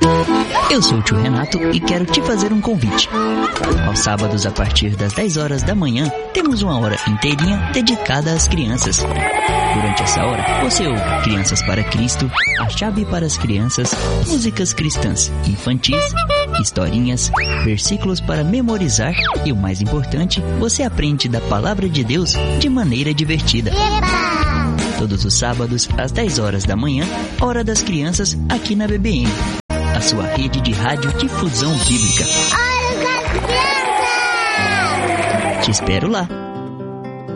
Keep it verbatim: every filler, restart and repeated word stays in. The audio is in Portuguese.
Eu sou o tio Renato e quero te fazer um convite. Aos sábados, a partir das dez horas da manhã, temos uma hora inteirinha dedicada às crianças. Durante essa hora, você ouve Crianças para Cristo, A Chave para as Crianças, músicas cristãs infantis, historinhas, versículos para memorizar e, o mais importante, você aprende da Palavra de Deus de maneira divertida. Todos os sábados, às dez horas da manhã, Hora das Crianças, aqui na B B M, a sua rede de radiodifusão bíblica. Hora das Crianças! Te espero lá.